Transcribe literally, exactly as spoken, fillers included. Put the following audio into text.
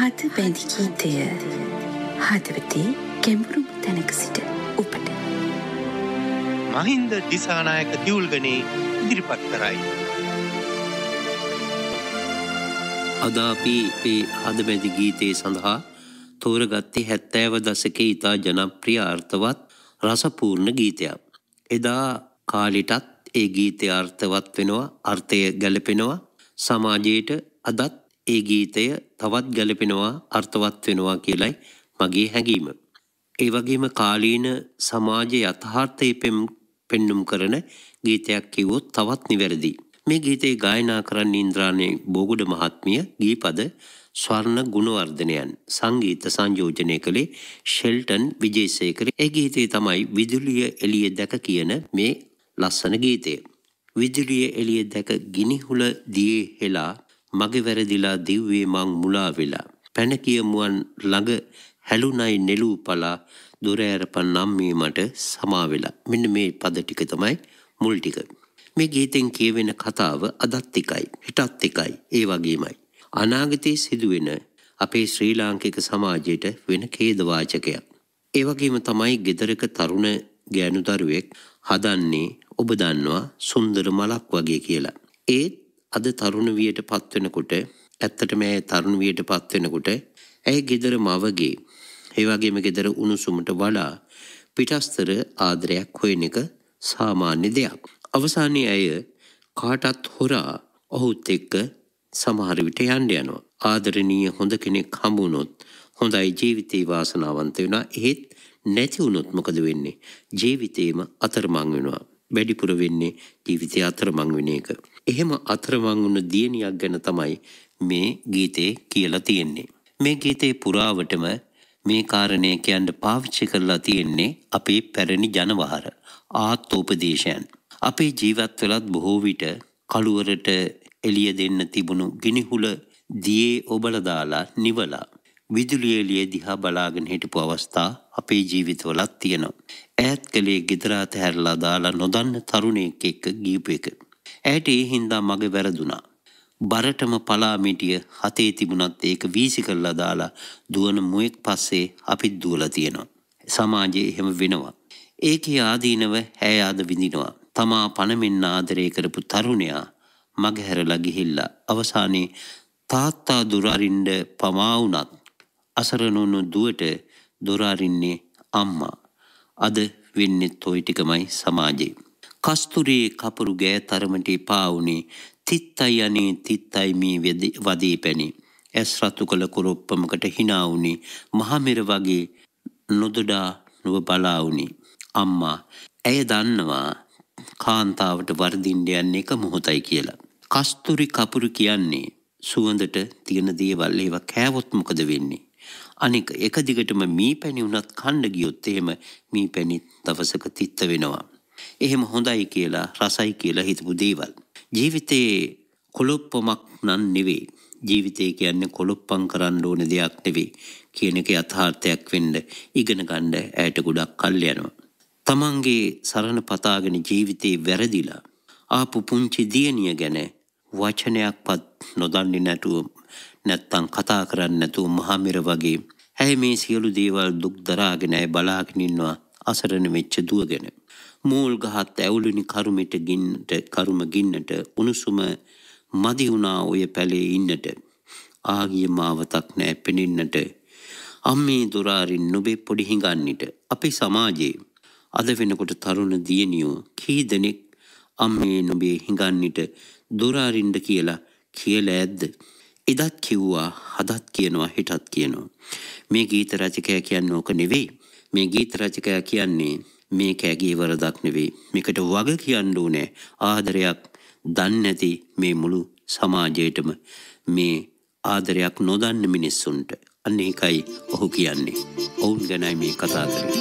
හද බැඳි ගීතය හදවතේ ගැඹුරුම තැනක සිට ඔබට මහින්ද දිසානායක දියුල්ගනේ ඉදිරිපත් කරයි. අද අපි මේ හද බැඳි ගීතයේ සඳහා තෝරගත්තේ හැත්තෑව දශකයේ ඉතා ජනප්‍රිය අර්ථවත් රසපූර්ණ ගීතයක්. එදා කාලෙටත් ඒ ගීතය අර්ථවත් වෙනවා, අර්ථය ගැලපෙනවා සමාජයට. අදත් ඒ ගීතය තවත් ගැලපෙනවා, අර්ථවත් වෙනවා කියලයි මගේ හැඟීම. ඒ වගේම කාලීන සමාජ යථාර්ථය පෙන්눔 කරන ගීතයක් කිව්වොත් තවත් නිවැරදි. මේ ගීතේ ගායනා කරන්නේ ඉන්ද්‍රාණී බෝගුඩ මහත්මිය, ගීපද ස්වර්ණ ගුණවර්ධනයන්, සංගීත සංයෝජනය කළේ ෂෙල්ටන් විජේසේකර. ඒ ගීතේ තමයි විදුලිය එළිය දැක කියන මේ ලස්සන ගීතය. විදුලිය එළිය දැක ගිනිහුල දියේ හෙලා, මගේ වැරදිලා දිව්වේ මං මුලා වෙලා, පැන කියමුවන් ළඟ හැලුණයි නෙළූ පලා, දොර ඇරපන් නම් මේ මට සමා වෙලා. මෙන්න මේ පද ටික තමයි මුල් ටික. මේ ගීතෙන් කියවෙන කතාව අදත් එකයි, හිටත් එකයි, ඒ වගේමයි. අනාගතයේ සිදුවෙන අපේ ශ්‍රී ලාංකික සමාජයට වෙන ඛේදවාචකයක්. ඒ වගේම තමයි ගෙදරක තරුණ ගෑනු දරුවෙක් හදන්නේ ඔබ දන්නවා සුන්දර මලක් වගේ කියලා. ඒත් අද තරුණ වියට පත් වෙනකොට, ඇත්තටම ඇය තරුණ වියට පත් වෙනකොට ඇය ගෙදර මවගේ, ඒ වගේම ගෙදර උණුසුමට වඩා පිටස්තර ආදරයක් හොයන එක සාමාන්‍ය දෙයක්. අවසානයේ ඇය කාටත් හොරා ඔහුත් එක්ක සමහර විට යන්න යනවා. ආදරණීය හොඳ කෙනෙක් හම්බුනොත් හොඳයි, ජීවිතේ වාසනාවන්ත වෙනවා. එහෙත් නැති වුණොත් මොකද වෙන්නේ? ජීවිතේම අතරමං වෙනවා. වැඩිපුර වෙන්නේ ජීවිතේ අතරමං වෙන එක. එහෙම අතරමං වුණ දියණියක් ගැන තමයි මේ ගීතේ කියලා තියෙන්නේ. මේ ගීතේ පුරාවටම මේ කාරණේ කියන්න පාවිච්චි කරලා තියෙන්නේ අපේ පැරණි ජනවහර ආත්මෝපදේශයන්. අපේ ජීවත් වෙලත් බොහෝ විට කළුවරට එළිය දෙන්න තිබුණු ගිනිහුල දියේ ඔබලා දාලා නිවලා විදුලිය එළිය දිහා බලාගෙන හිටපු අවස්ථා අපේ ජීවිතවලත් තියෙනවා. ඈත් කලේ ගෙදර අතහැරලා දාලා නොදන්න තරුණයෙක් එක්ක ගියපු එක. ඇයට ඒ හින්දා මගේ වැරදුනා. බරටම පලා මිටිය හතේ තිබුණත් ඒක වීසි කරලා දාලා දුවන මුවෙක් පස්සේ අපිත් දුවලා තියෙනවා. සමාජයේ එහෙම වෙනවා. ඒකේ ආදීනව ඇය ආද විඳිනවා. තමා පණමෙන්න ආදරය කරපු තරුණයා මගහැරලා ගිහිල්ලා අවසානයේ තාත්තා දොර අරින්න පමා වුණත් අසරණ වුණු දුවට දොර අරින්නේ අම්මා. අද වෙන්නේ toy ටිකමයි සමාජේ. කස්තුරේ කපුරු ගෑ තරමට එපා වුණේ, තිත්තයි අනේ තිත්තයි මේ වදේ පැණි, ඇස් රතු කළ කොරොප්පමකට hina වුණේ, මහමෙර වගේ නොදොඩා නුව බලා වුණේ. අම්මා ඇය දන්නවා කාන්තාවට වර්ධින්න යන්නේ එක මොහොතයි කියලා. කස්තුරි කපුරු කියන්නේ සුවඳට තියෙන දේවල්, ඒවා කෑවොත් මොකද වෙන්නේ? අනික එක දිගටම මී පැණි උනත් කන්න ගියොත් එහෙම මී පැණි දවසක තිත්ත වෙනවා. එහෙම හොඳයි කියලා, රසයි කියලා හිතපු දේවල්. ජීවිතේ කොලොප්පමක් නන් නෙවෙයි. ජීවිතේ කියන්නේ කොලොප්පම් කරන්න ඕන දෙයක් නෙවෙයි කියන එක යථාර්ථයක් වෙන්න ඉගෙන ගන්න ඇයට ගොඩක් කල් යනවා. තමන්ගේ සරණ පතාගෙන ජීවිතේ වැරදිලා ආපු පුංචි දියණිය ගැන වචනයක්වත් නොදන්නේ නැතුව, නැත්තම් කතා කරන්නේ නැතුව මහමෙර වගේ ඇයි මේ සියලු දේවල් දුක් දරාගෙන ඇයි බලාගෙන ඉන්නවා අසරණ වෙච්ච දුවගෙන. මූල් ගහත් ඇවුලුනි කරුමෙට ගින්නට, කරුම ගින්නට උණුසුම මදි වුණා ඔය පැලේ ඉන්නට, ආගිය මාවතක් නෑ පෙනෙන්නට, අම්මේ දොර අරින් නොබේ පොඩි හිඟන්නට. අපේ සමාජයේ අද වෙනකොට තරුණ දියණියෝ කී දෙනෙක් අම්මේ නොබේ හිඟන්නට දොර අරින්න කියලා කියලා ඇද්ද? එදත් කිව්වා, හදත් කියනවා, හිටත් කියනවා. මේ ගීත රචකයා කියන්නේ ඕක නෙවෙයි. මේ ගීත රචකයා කියන්නේ මේක ඇගේ වරදක් නෙවෙයි, මේකට වග කියන්න ඕනේ ආදරයක් දන්නේ නැති මේ මුළු සමාජයටම, මේ ආදරයක් නොදන්න මිනිස්සුන්ට. අන්න ඒකයි ඔහු කියන්නේ. ඔවුන් ගැනයි මේ කතා කරන්නේ.